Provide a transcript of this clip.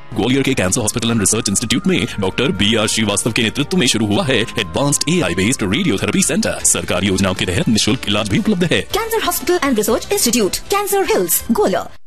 ग्वालियर के cancer hospital and research institute में doctor BR Srivastava के नेतृत्व में शुरू हुआ है advanced AI based radiotherapy centre. सरकारी योजनाओं के तहत निःशुल्क इलाज भी उपलब्ध है। Cancer hospital and research institute, cancer hills, Gwalior.